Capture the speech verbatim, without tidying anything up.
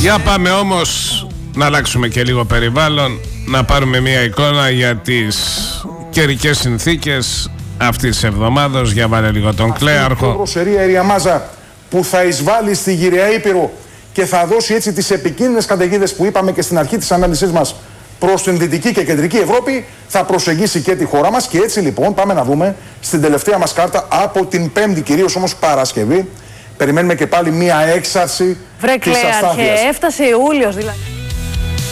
Για πάμε όμως να αλλάξουμε και λίγο περιβάλλον, να πάρουμε μια εικόνα για τις καιρικές συνθήκες αυτής της εβδομάδος. Για βάλε λίγο τον Κλέαρχο. Η δροσερή αέρια μάζα που θα εισβάλλει στη Γυραιά Ήπειρο και θα δώσει έτσι τις επικίνδυνες καταιγίδες που είπαμε και στην αρχή της ανάλυσης μας προς την Δυτική και Κεντρική Ευρώπη, θα προσεγγίσει και τη χώρα μας. Και έτσι λοιπόν πάμε να δούμε στην τελευταία μας κάρτα από την Πέμπτη, κυρίως όμως Παρασκευή. Περιμένουμε και πάλι μία έξαρση της αστάθειας. Βρε Κλέαρχε, έφτασε Ιούλιος δηλαδή.